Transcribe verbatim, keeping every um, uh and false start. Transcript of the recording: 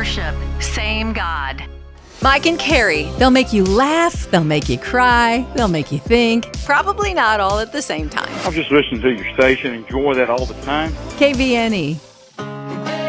worship, same God. Mike and Carrie, they'll make you laugh, they'll make you cry, they'll make you think. Probably not all at the same time. I'm just listening to your station, enjoy that all the time. K V N E.